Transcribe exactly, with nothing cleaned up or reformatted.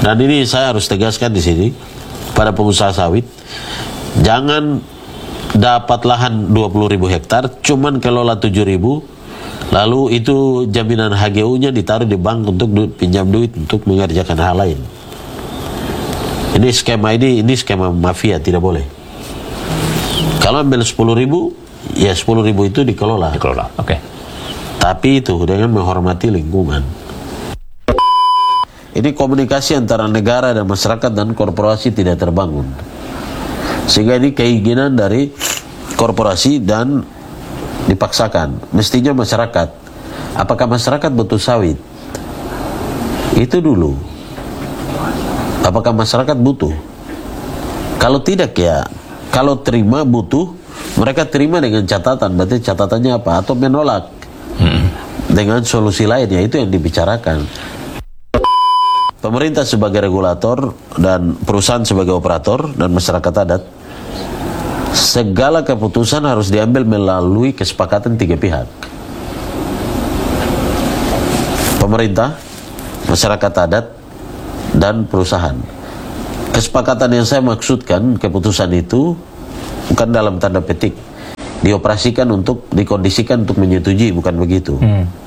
Dan ini saya harus tegaskan di sini pada pengusaha sawit, jangan dapat lahan dua puluh ribu hektar, cuman kelola tujuh ribu, lalu itu jaminan H G U-nya ditaruh di bank untuk du pinjam duit untuk mengerjakan hal lain. Ini skema ini, ini skema mafia, tidak boleh. Kalau ambil sepuluh ribu, ya sepuluh ribu itu dikelola. Dikelola, oke. Okay. Tapi itu dengan menghormati lingkungan. Ini komunikasi antara negara dan masyarakat dan korporasi tidak terbangun. Sehingga ini keinginan dari korporasi dan dipaksakan. Mestinya masyarakat. Apakah masyarakat butuh sawit? Itu dulu. Apakah masyarakat butuh? Kalau tidak ya, kalau terima butuh, mereka terima dengan catatan. Berarti catatannya apa? Atau menolak hmm. dengan solusi lainnya. Itu yang dibicarakan. Pemerintah sebagai regulator dan perusahaan sebagai operator dan masyarakat adat, segala keputusan harus diambil melalui kesepakatan tiga pihak. Pemerintah, masyarakat adat, dan perusahaan. Kesepakatan yang saya maksudkan, keputusan itu bukan dalam tanda petik, dioperasikan untuk, dikondisikan untuk menyetujui, bukan begitu. Hmm.